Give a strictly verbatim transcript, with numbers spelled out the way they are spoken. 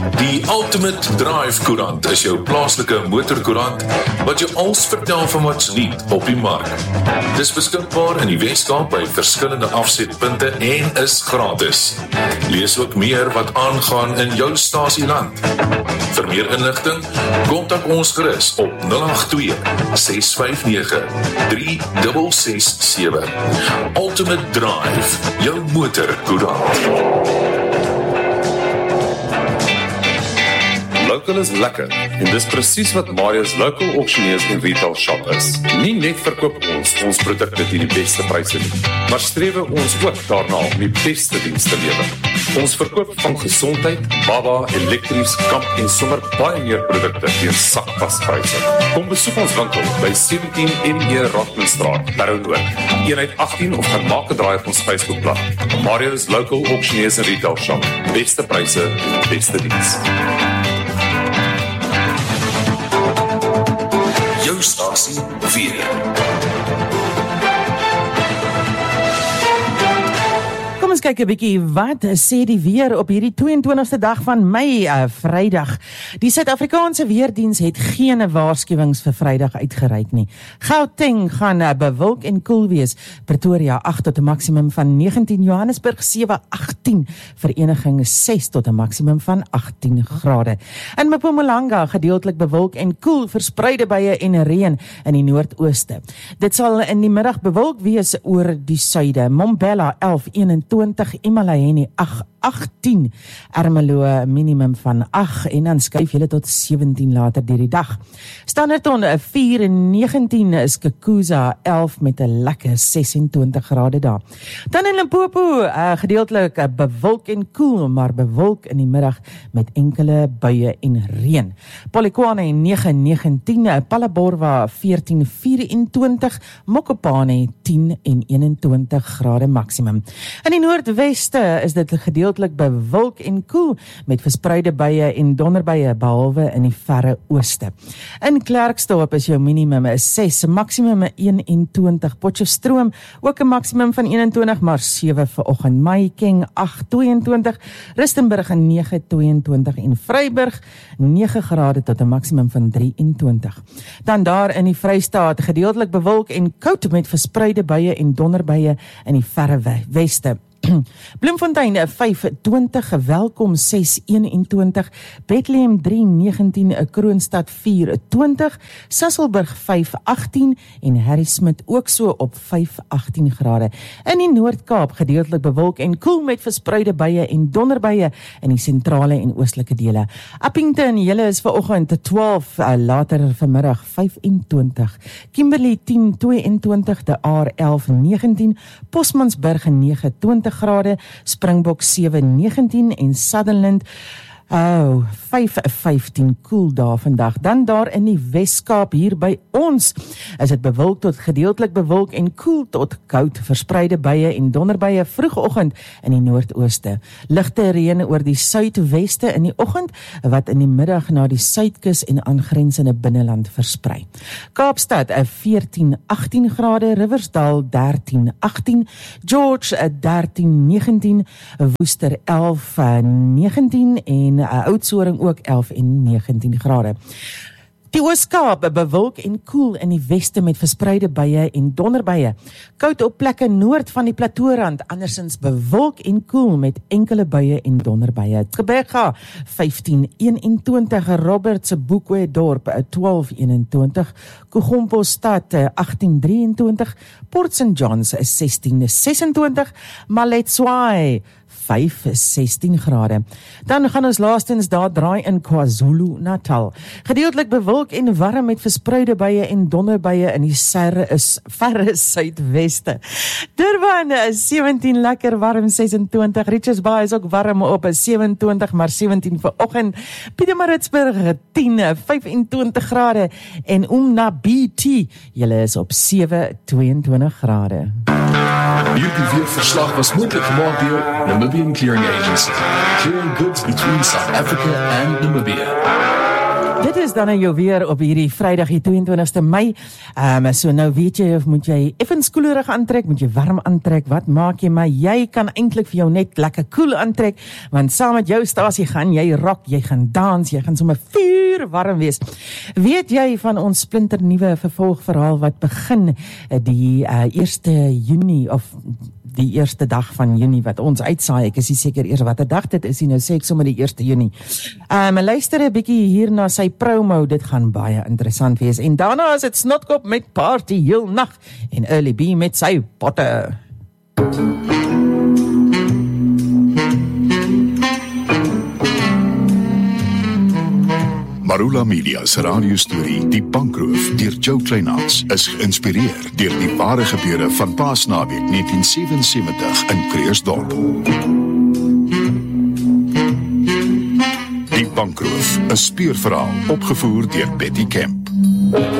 Die Ultimate Drive Koerant is jou plaaslike motorkoerant wat jou alles vertel van wat's nuut op die mark. Dis beskikbaar in die Weskaap by verskillende afsetpunte en is gratis. Lees ook meer wat aangaan in jou stasieland. Vir meer inligting, kontak ons gerus op nul agt twee, ses vyf nege, drie ses ses sewe. Ultimate Drive, jou motorkoerant. Local is lekker en dis presies wat Marius Local Auctioneers en Retail Shop is. Nie net verkoop ons ons produkte teen die beste pryse nie, maar streef ons ook daarna om die beste diens te lewer. Ons verkoop van gesondheid, baba, elektries, kamp en sommer baie meer produkte teen sakvaspryse. Kom besoek ons winkel by sewentien N E Rotmanstraat, Paronoord, eenheid agttien of gaan maak 'n draai op ons Facebookblad. Marius Local Auctioneers en Retail Shop. Beste pryse, beste diens. Jou stasie weer. Kom ons kyk 'n bietjie wat sê die weer op hierdie twee en twintigste dag van Mei, uh, Vrydag. Die Suid-Afrikaanse Weerdiens het geen waarskuwings vir Vrydag uitgereik nie. Gauteng gaan uh, bewolk en koel wees. Pretoria agt tot 'n maksimum van negentien, Johannesburg sewe agttien, Vereniging ses tot 'n maksimum van agttien grade. In Mpumalanga gedeeltelik bewolk en koel, verspreide buie en reën in die noordooste. Dit sal in die middag bewolk wees oor die suide. Mbombela elf eenentwintig, Emalaheni agt agttien, Ermelo minimum van agt en dan skuif julle tot sewentien later deur die dag. Standerton vier negentien, Skukuza elf met 'n lekker sesentwintig grade daar. Dan in Limpopo uh, gedeeltelik uh, bewolk en koel, maar bewolk in die middag met enkele buie en reën. Polokwane negen negentien, Phalaborwa veertien vyerentwintig, Mokopane tien en eenentwintig grade maksimum. In die noordweste is dit gedeeltelik bewolk en koel met verspreide buie en donderbuie behalwe in die verre ooste. In Klerksdorp is jou minimum ses, maksimum eenentwintig. Potchefstroom ook 'n maksimum van eenentwintig, maar sewe vir oggend. Mahikeng agt tweeëntwintig, Rustenburg nege tweeëntwintig en Vryburg nege grade tot 'n maksimum van drieëntwintig. Dan daar in die Vrystaat gedeeltelik bewolk en koud met verspreide buie en donderbuie in die verre weste. Bloemfontein vyf twintig, Welkom ses eenentwintig, Bethlehem drie negentien, Kroonstad vier twintig, Sasolburg vyf agttien en Harrismith ook so op vyf agttien grade. In die Noord-Kaap gedeeltelik bewolk en koel met verspreide buie en donderbuie in die sentrale en oostelike dele. Appington, julle is vanoggend twaalf, later vanmiddag vyfentwintig, Kimberley tien tweeëntwintig, De Aar elf negentien, Postmansburg nege twintig grade, Springbok sewe negentien en Sutherland Oh, vyf vyftien koel daar vandag. Dan daar in die Weskaap hier by ons is dit bewolk tot gedeeltelik bewolk en koel tot koud, verspreide buie en donderbuie vroegoggend in die noordooste. Ligte reën oor die suidweste in die oggend wat in die middag na die suidkus en aangrensende binneland versprei. Kaapstad veertien agttien grade, Riversdal dertien agttien, George dertien negentien, Woester elf negentien en Uh, Oudtshoorn ook elf en negentien grade. Die Oos-Kaap bewolk en koel in die weste met verspreide buie en donderbuie. Koud op plekke noord van die Plateaurand, andersins bewolk en koel met enkele buie en donderbuie. Gqeberha vyftien eenentwintig, Roberts Boekwedorp twaalf eenentwintig, Kogompostad agttien drieëntwintig, Port Saint Johns sestien sesentwintig, Maletswai vyf sestien grade. Dan gaan ons laastens daar draai in KwaZulu-Natal. Gedeeltelik bewolk en warm met verspreide buie en donderbuie in die serre is verre suidweste. Durban is sewentien lekker warm, sesentwintig. Richards Bay is ook warm op sewentwintig, maar sewentien vir oggend. Pietermaritzburg tien vyfentwintig grade en Umnabiti, julle is op sewe tweeëntwintig grade. Hierdie weerverslag was moontlik gemaak deur Namibian Clearing Agency, clearing goods between South Africa and Namibia. Dit is dan nou jou weer op hierdie Vrydag die tweeëntwintigste Mei. Um, so nou weet jy of moet jy effens koelerig aantrek, moet jy warm aantrek, wat maak jy, maar jy kan eintlik vir jou net lekker koel aantrek, want saam met jou stasie gaan jy rock, jy gaan dans, jy gaan sommer vuur warm wees. Weet jy van ons splinternuwe vervolgverhaal wat begin die uh, eerste Junie of die eerste dag van Junie wat ons uitsaai, ek is nie seker eers wat 'n dag dit is, nou sê ek sommer die eerste Junie. Um, luister 'n bietjie hier na sy promo, dit gaan baie interessant wees. En daarna is dit Snotkop met party heel nag en Early B met sy potte. Marula Media se radiostorie Die Bankroof deur Joe Kleinhans is geïnspireer deur die ware gebeure van Paasnaweek negentien sewensewentig in Kreersdorp. Die Bankroof, 'n speurverhaal opgevoer deur Betty Kemp.